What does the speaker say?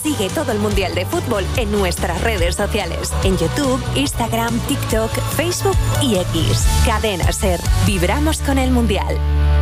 Sigue todo el Mundial de Fútbol en nuestras redes sociales. En YouTube, Instagram, TikTok, Facebook y X. Cadena SER. Vibramos con el Mundial.